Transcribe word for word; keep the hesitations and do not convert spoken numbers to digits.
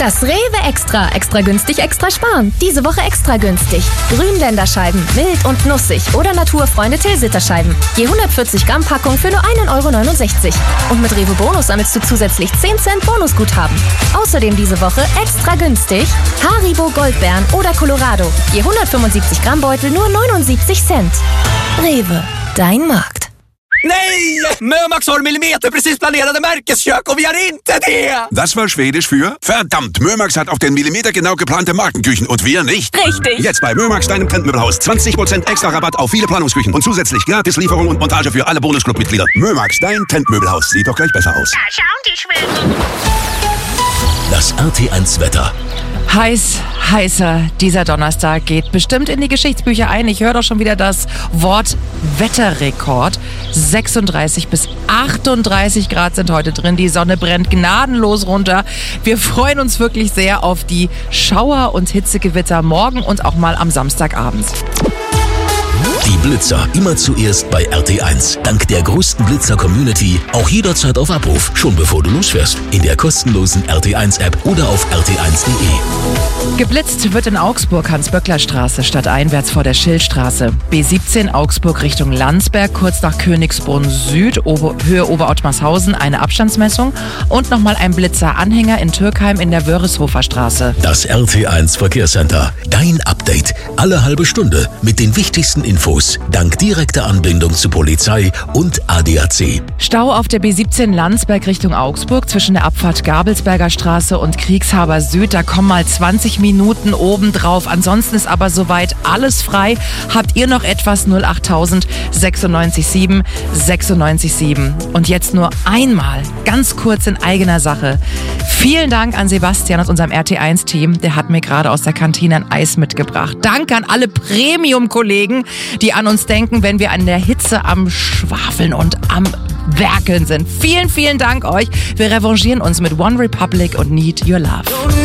Das Rewe Extra. Extra günstig, extra sparen. Diese Woche extra günstig. Grünländerscheiben, mild und nussig oder Naturfreunde Tilsiterscheiben. Je hundertvierzig Gramm Packung für nur ein Euro neunundsechzig. Und mit Rewe Bonus sammelst du zusätzlich zehn Cent Bonusguthaben. Außerdem diese Woche extra günstig Haribo Goldbeeren oder Colorado. Je hundertfünfundsiebzig Gramm Beutel nur neunundsiebzig Cent. Rewe, dein Markt. Nej! Mömax har millimeterprecis planerade märkeskök och vi har inte det! Das war Schwedisch für verdammt, Mömax hat auf den Millimeter genau geplante Markenküchen und wir nicht. Richtig. Jetzt bei Mömax, deinem Trendmöbelhaus. zwanzig Prozent extra Rabatt auf viele Planungsküchen und zusätzlich gratis Lieferung und Montage für alle Bonusclub-Mitglieder. Mömax, dein Trendmöbelhaus. Sieht doch gleich besser aus. Da schauen die Schweden. Das R T eins Wetter. Heiß, heißer, dieser Donnerstag geht bestimmt in die Geschichtsbücher ein. Ich höre doch schon wieder das Wort Wetterrekord. sechsunddreißig bis achtunddreißig Grad sind heute drin. Die Sonne brennt gnadenlos runter. Wir freuen uns wirklich sehr auf die Schauer- und Hitzegewitter morgen und auch mal am Samstagabend. Die Blitzer immer zuerst bei R T eins. Dank der größten Blitzer-Community auch jederzeit auf Abruf, schon bevor du losfährst. In der kostenlosen R T eins App oder auf r t eins punkt de. Geblitzt wird in Augsburg Hans-Böckler-Straße stadteinwärts vor der Schildstraße. B siebzehn Augsburg Richtung Landsberg, kurz nach Königsbrunn Süd, Ober- Höhe Oberottmarshausen, eine Abstandsmessung. Und nochmal ein Blitzer-Anhänger in Türkheim in der Wörishofer Straße. Das R T eins Verkehrscenter. Dein Update. Alle halbe Stunde mit den wichtigsten Infos. Dank direkter Anbindung zu Polizei und A D A C. Stau auf der B siebzehn Landsberg Richtung Augsburg zwischen der Abfahrt Gabelsberger Straße und Kriegshaber Süd. Da kommen mal zwanzig Minuten obendrauf. Ansonsten ist aber soweit alles frei. Habt ihr noch etwas? null achttausend sechsundneunzig sieben sechsundneunzig sieben. Und jetzt nur einmal, ganz kurz in eigener Sache. Vielen Dank an Sebastian aus unserem R T eins Team. Der hat mir gerade aus der Kantine ein Eis mitgebracht. Danke an alle Premium-Kollegen, die an uns denken, wenn wir an der Hitze am Schwafeln und am Werkeln sind. Vielen, vielen Dank euch. Wir revanchieren uns mit One Republic und Need Your Love.